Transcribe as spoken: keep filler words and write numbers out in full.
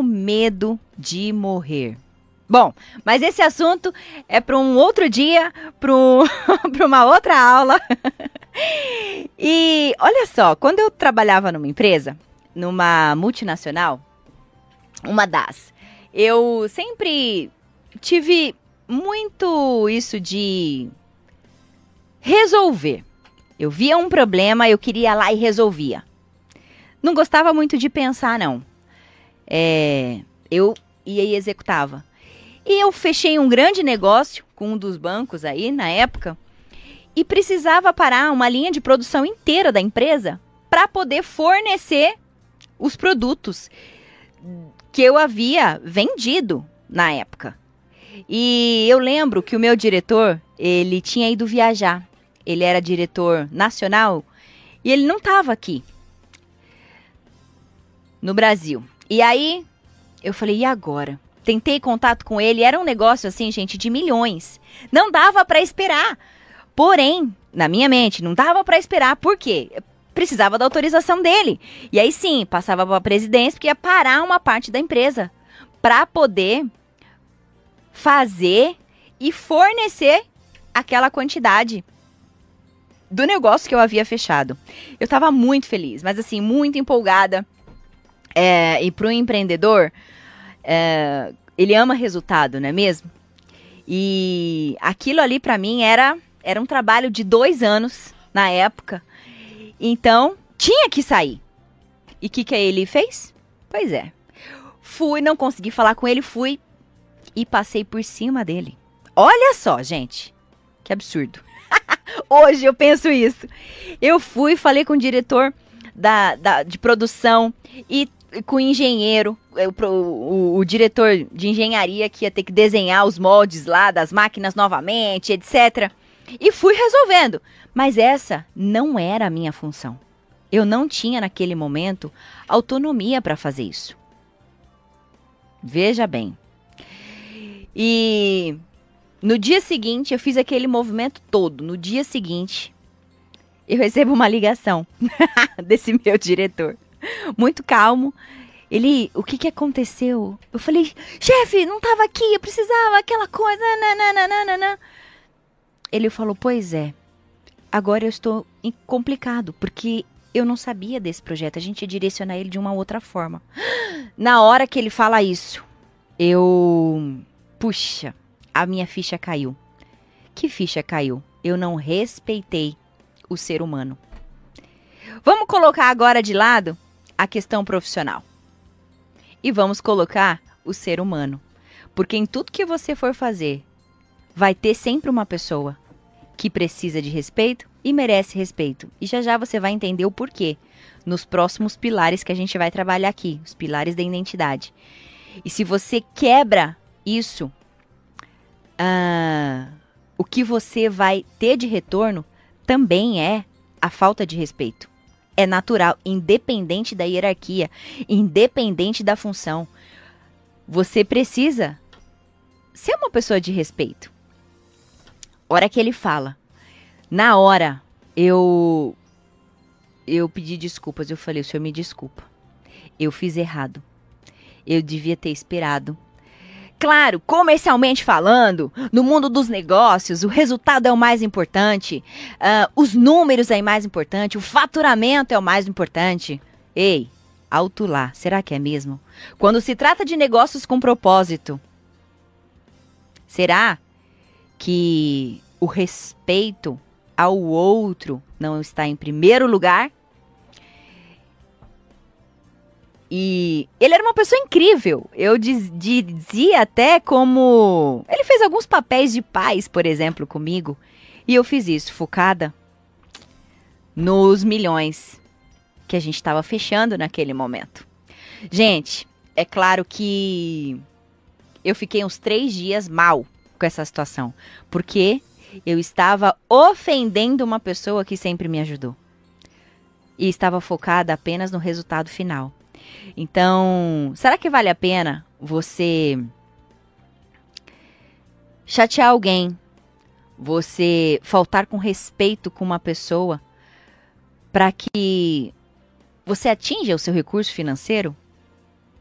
famoso medo de morrer. Bom, mas esse assunto é para um outro dia, para um, para uma outra aula. E olha só, quando eu trabalhava numa empresa, numa multinacional, uma das, eu sempre tive muito isso de resolver. Eu via um problema, eu queria ir lá e resolvia. Não gostava muito de pensar, não. É, eu ia e executava. E eu fechei um grande negócio com um dos bancos aí, na época, e precisava parar uma linha de produção inteira da empresa para poder fornecer os produtos que eu havia vendido na época. E eu lembro que o meu diretor, ele tinha ido viajar. Ele era diretor nacional e ele não estava aqui no Brasil. E aí eu falei, e agora? Tentei contato com ele, era um negócio assim, gente, de milhões. Não dava para esperar. Porém, na minha mente, não dava para esperar. Por quê? Eu precisava da autorização dele. E aí sim, passava para a presidência, porque ia parar uma parte da empresa para poder fazer e fornecer aquela quantidade do negócio que eu havia fechado. Eu estava muito feliz, mas assim, muito empolgada. É, e para o empreendedor... É, ele ama resultado, não é mesmo? E aquilo ali para mim era, era um trabalho de dois anos na época. Então, tinha que sair. E o que, que ele fez? Pois é. Fui, não consegui falar com ele, fui e passei por cima dele. Olha só, gente. Que absurdo. Hoje eu penso isso. Eu fui, falei com o diretor da, da, de produção e com o engenheiro, o, o, o diretor de engenharia que ia ter que desenhar os moldes lá das máquinas novamente, etcétera. E fui resolvendo. Mas essa não era a minha função. Eu não tinha naquele momento autonomia para fazer isso. Veja bem. E no dia seguinte, eu fiz aquele movimento todo. No dia seguinte, eu recebo uma ligação desse meu diretor. Muito calmo. Ele, o que que aconteceu? Eu falei, chefe, não tava aqui, eu precisava, aquela coisa, nananana. Ele falou, pois é, agora eu estou complicado, porque eu não sabia desse projeto, a gente ia direcionar ele de uma outra forma. Na hora que ele fala isso, eu, puxa, a minha ficha caiu. Que ficha caiu? Eu não respeitei o ser humano. Vamos colocar agora de lado a questão profissional. E vamos colocar o ser humano. Porque em tudo que você for fazer, vai ter sempre uma pessoa que precisa de respeito e merece respeito. E já já você vai entender o porquê nos próximos pilares que a gente vai trabalhar aqui, os pilares da identidade. E se você quebra isso, ah, o que você vai ter de retorno também é a falta de respeito. É natural, independente da hierarquia, independente da função. Você precisa ser uma pessoa de respeito. Hora que ele fala, na hora eu eu pedi desculpas, eu falei, o senhor me desculpa. Eu fiz errado. Eu devia ter esperado. Claro, comercialmente falando, no mundo dos negócios, o resultado é o mais importante, uh, os números é o mais importante, o faturamento é o mais importante. Ei, alto lá, será que é mesmo? Quando se trata de negócios com propósito, será que o respeito ao outro não está em primeiro lugar? E ele era uma pessoa incrível. Eu diz, dizia até como... Ele fez alguns papéis de pais, por exemplo, comigo. E eu fiz isso, focada nos milhões que a gente estava fechando naquele momento. Gente, é claro que eu fiquei uns três dias mal com essa situação. Porque eu estava ofendendo uma pessoa que sempre me ajudou. E estava focada apenas no resultado final. Então, será que vale a pena você chatear alguém, você faltar com respeito com uma pessoa para que você atinja o seu recurso financeiro?